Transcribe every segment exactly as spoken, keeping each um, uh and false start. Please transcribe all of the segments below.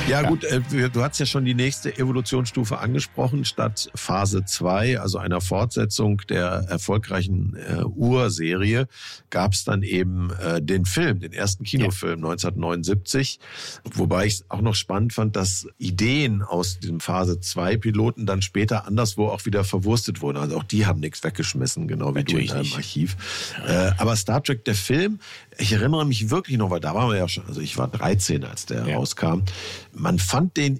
Ja gut, äh, du hast ja schon die nächste Evolutionsstufe angesprochen. Statt Phase zwei, also einer Fortsetzung der erfolgreichen äh, Urserie, gab es dann eben äh, den Film, den ersten Kinofilm ja. neunzehnhundertneunundsiebzig. Wobei ich es auch noch spannend fand, dass Ideen aus diesem Phase zwei Piloten dann später anderswo auch wieder verwurstet wurden. Also auch die haben nichts weggeschmissen, genau wie Natürlich du in deinem Archiv. Ja. Äh, aber Star Trek, der Film, ich erinnere mich wirklich noch, weil da waren wir ja schon, also ich war dreizehn, als der ja. rauskam. Man fand den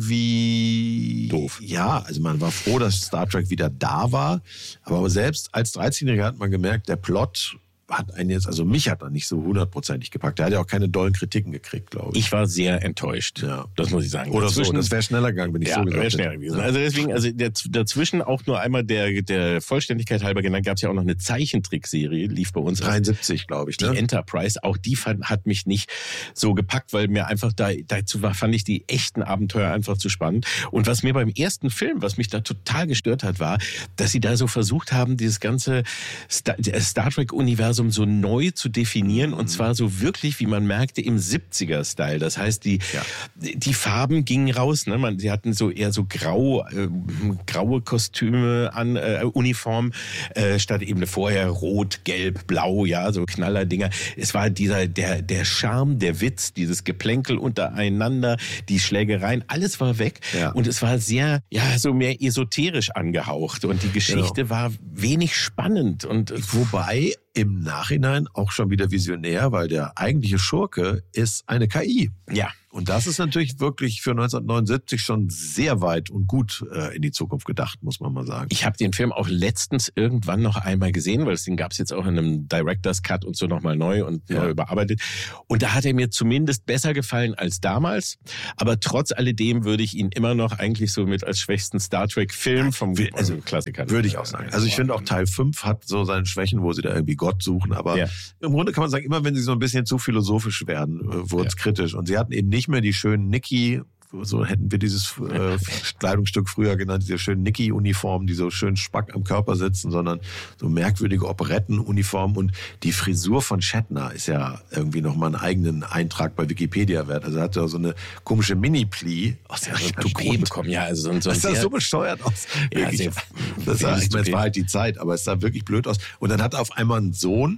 irgendwie doof. Ja, also man war froh, dass Star Trek wieder da war. Aber selbst als dreizehnjähriger hat man gemerkt, der Plot hat einen jetzt, also mich hat er nicht so hundertprozentig gepackt. Der hat ja auch keine dollen Kritiken gekriegt, glaube ich. Ich war sehr enttäuscht. Ja. Das muss ich sagen. Oder dazwischen, so, das wäre schneller gegangen, wenn ich ja, so gesagt schneller gewesen. Also deswegen, also dazwischen auch nur einmal der, der Vollständigkeit halber genannt, gab es ja auch noch eine Zeichentrickserie, lief bei uns. dreiundsiebzig, glaube ich, ne? Die Enterprise, auch die fand, hat mich nicht so gepackt, weil mir einfach da, dazu war, fand ich die echten Abenteuer einfach zu spannend. Und was mir beim ersten Film, was mich da total gestört hat, war, dass sie da so versucht haben, dieses ganze Star, Star Trek-Universum so neu zu definieren, und zwar so wirklich, wie man merkte, im siebziger-Style. Das heißt, die, ja. die Farben gingen raus. Ne? Man, sie hatten so eher so grau, äh, graue Kostüme an, äh, Uniform, äh, statt eben vorher rot, gelb, blau, ja, so Knallerdinger. Es war dieser, der, der Charme, der Witz, dieses Geplänkel untereinander, die Schlägereien, alles war weg. Ja. Und es war sehr, ja, so mehr esoterisch angehaucht. Und die Geschichte genau. war wenig spannend. Und wobei im Nachhinein auch schon wieder visionär, weil der eigentliche Schurke ist eine K I. Ja. Und das ist natürlich wirklich für neunzehnhundertneunundsiebzig schon sehr weit und gut äh, in die Zukunft gedacht, muss man mal sagen. Ich habe den Film auch letztens irgendwann noch einmal gesehen, weil den gab es jetzt auch in einem Director's Cut und so nochmal neu und ja. neu überarbeitet. Und da hat er mir zumindest besser gefallen als damals. Aber trotz alledem würde ich ihn immer noch eigentlich so mit als schwächsten Star Trek-Film vom also, Klassiker. Würde ich auch sagen. Also ich finde auch Teil fünf hat so seine Schwächen, wo sie da irgendwie Gott suchen. Aber ja. im Grunde kann man sagen, immer wenn sie so ein bisschen zu philosophisch werden, wurde es ja. kritisch. Und sie hatten eben nicht mehr die schönen Niki, so hätten wir dieses äh, Kleidungsstück früher genannt, diese schönen Niki-Uniformen, die so schön spack am Körper sitzen, sondern so merkwürdige Operettenuniformen. Und die Frisur von Shatner ist ja irgendwie nochmal einen eigenen Eintrag bei Wikipedia wert. Also er hat ja so eine komische Mini-Pli aus der ja, Toupet bekommen. Ja, also so, so das sah so bescheuert aus. Ja, sehr, das sah, ich meine, es war halt die Zeit, aber es sah wirklich blöd aus. Und dann hat er auf einmal einen Sohn.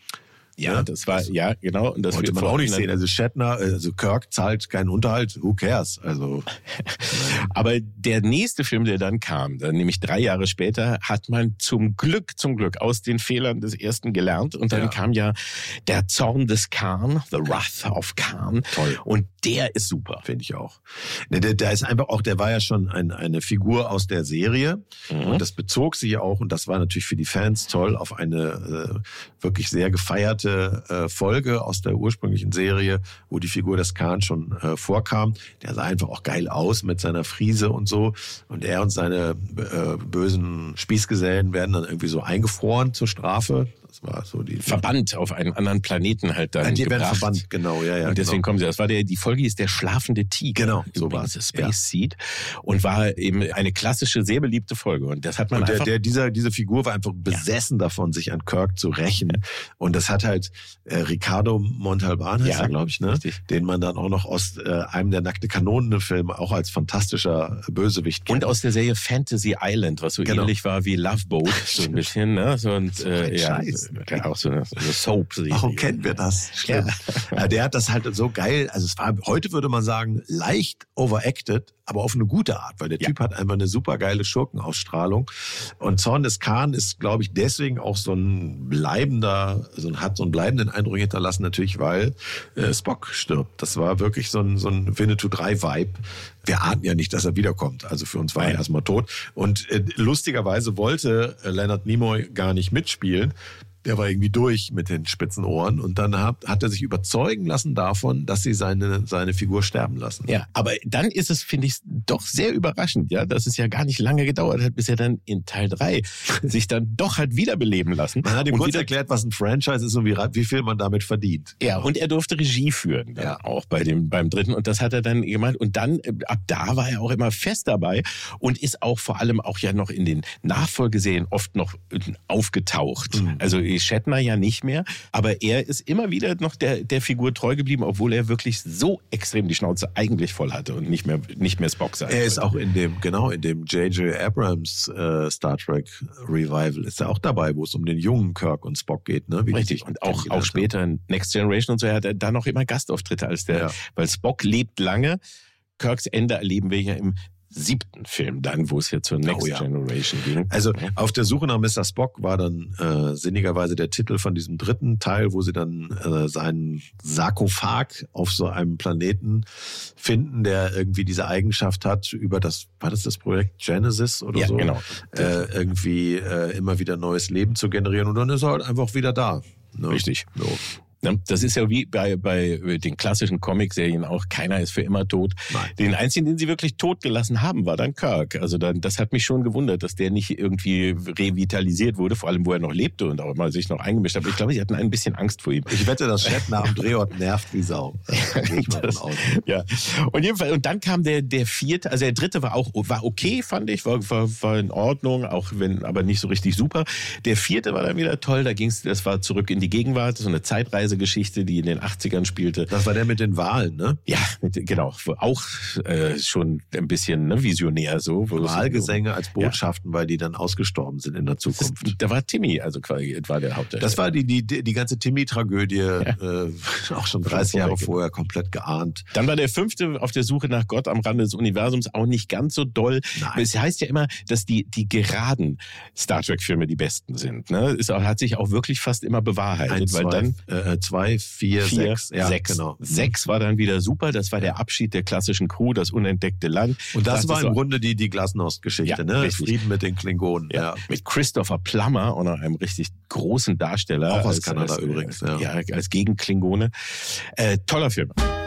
Ja, ja, das war, ja, genau. Und das wollte man auch nicht sehen. Also Shatner, also Kirk zahlt keinen Unterhalt, who cares? Also. Aber der nächste Film, der dann kam, dann nämlich drei Jahre später, hat man zum Glück, zum Glück aus den Fehlern des ersten gelernt. Und dann ja. kam ja der Zorn des Khan, The Wrath of Khan. Toll. Und der ist super. Finde ich auch. Ne, der, der ist einfach auch, der war ja schon ein, eine Figur aus der Serie. Mhm. Und das bezog sich auch, und das war natürlich für die Fans toll, auf eine äh, wirklich sehr gefeierte Folge aus der ursprünglichen Serie, wo die Figur des Khan schon äh, vorkam. Der sah einfach auch geil aus mit seiner Frise und so. Und er und seine äh, bösen Spießgesellen werden dann irgendwie so eingefroren zur Strafe. Das war so die verbannt auf einen anderen Planeten halt dann ja, die gebracht. werden verbannt, genau, ja, ja. Und deswegen genau. kommen sie. Das war der, die Folge ist der schlafende Tiger. Genau, so war es. Space ja. Seed. Und war eben eine klassische, sehr beliebte Folge. Und das hat man und der, einfach... Der, dieser, diese Figur war einfach besessen ja. davon, sich an Kirk zu rächen. Und das hat halt äh, Ricardo Montalban, heißt ja, er, glaube ich, ne? Richtig. Den man dann auch noch aus äh, einem der Nackte Kanonen-Filme auch als fantastischer Bösewicht kennt. Und aus der Serie Fantasy Island, was so genau. ähnlich war wie Love Boat, so ein bisschen, ne? So, und, so äh, ja, Scheiß. Auch so eine, so eine Soap. Warum kennen wir das? Schlimm. Ja. Ja, der hat das halt so geil, also es war, heute würde man sagen, leicht overacted, aber auf eine gute Art, weil der ja. Typ hat einfach eine super geile Schurkenausstrahlung. Und Zorn des Khan ist, glaube ich, deswegen auch so ein bleibender, also hat so einen bleibenden Eindruck hinterlassen, natürlich, weil äh, Spock stirbt. Das war wirklich so ein, so ein Winnetou drei Vibe. Wir ahnten ja nicht, dass er wiederkommt. Also für uns war er erstmal tot. Und äh, lustigerweise wollte äh, Leonard Nimoy gar nicht mitspielen. Der war irgendwie durch mit den spitzen Ohren und dann hat, hat er sich überzeugen lassen davon, dass sie seine, seine Figur sterben lassen. Ja, aber dann ist es, finde ich, doch sehr überraschend, ja, dass es ja gar nicht lange gedauert hat, bis er dann in Teil drei sich dann doch hat wiederbeleben lassen. Man hat ihm und kurz wieder erklärt, was ein Franchise ist und wie, wie viel man damit verdient. Ja, und er durfte Regie führen, dann ja. auch bei dem, beim dritten, und das hat er dann gemacht. Und dann, ab da war er auch immer fest dabei und ist auch vor allem auch ja noch in den Nachfolgeserien oft noch aufgetaucht. Mhm. Also Shatner ja nicht mehr, aber er ist immer wieder noch der, der Figur treu geblieben, obwohl er wirklich so extrem die Schnauze eigentlich voll hatte und nicht mehr, nicht mehr Spock sein Er ist wollte. auch in dem, genau, in dem J J Abrams äh, Star Trek Revival ist er auch dabei, wo es um den jungen Kirk und Spock geht, ne? Wie Richtig, und auch, auch später in Next Generation und so, er hat da noch immer Gastauftritte als der, Ja. weil Spock lebt lange, Kirks Ende erleben wir ja im siebten Film dann, wo es ja zur Next Oh ja. Generation ging. Also auf der Suche nach Mister Spock war dann äh, sinnigerweise der Titel von diesem dritten Teil, wo sie dann äh, seinen Sarkophag auf so einem Planeten finden, der irgendwie diese Eigenschaft hat, über das, war das das Projekt Genesis oder Ja, so? genau. Äh, irgendwie äh, immer wieder neues Leben zu generieren und dann ist er halt einfach wieder da. Ne? Richtig. So. Ne? Das ist ja wie bei, bei den klassischen Comic-Serien auch, keiner ist für immer tot. Nein. Den einzigen, den sie wirklich tot gelassen haben, war dann Kirk. Also dann, das hat mich schon gewundert, dass der nicht irgendwie revitalisiert wurde, vor allem wo er noch lebte und auch immer sich noch eingemischt hat. Aber ich glaube, sie hatten ein bisschen Angst vor ihm. Ich wette, dass Shatner am Drehort nervt wie Sau. Da gehe ich mal Das- von aus. Ja, und jedenfalls, und dann kam der, der vierte, also der dritte war auch, war okay, fand ich, war, war, war in Ordnung, auch wenn, aber nicht so richtig super. Der vierte war dann wieder toll, da ging's, das war zurück in die Gegenwart, so eine Zeitreisegeschichte, die in den achtzigern spielte. Das war der mit den Wahlen, ne? Ja, mit, genau, wo auch äh, schon ein bisschen ne, visionär so. wo es- Wahlgesänge als Botschaften, weil die dann ausgestorben sind in der Zukunft. Das, da war Timmy, also quasi, war der Hauptdarsteller. Das war die, die, die ganze Timmy-Tragödie, äh, auch schon dreißig Jahre vorweg, vorher komplett geahnt. Dann war der fünfte auf der Suche nach Gott am Rande des Universums auch nicht ganz so doll. Nein. Es heißt ja immer, dass die, die geraden Star Trek-Filme die besten sind. Ne? Es hat sich auch wirklich fast immer bewahrheitet. Eins, weil zwei, dann äh, zwei, vier, vier, sechs. Ja, sechs. genau. Sechs war dann wieder super. Das war der Abschied der klassischen Crew, das unentdeckte Land. Und das, Das war ist im so- Grunde die, die Glasnost-Geschichte, Ja, ne? richtig. Frieden mit den Klingonen. Ja, Ja. mit Christopher Plummer und einem richtig großen Darsteller. Auch aus als, Kanada als, übrigens, Ja, ja. als Gegenklingone. Äh, toller Film.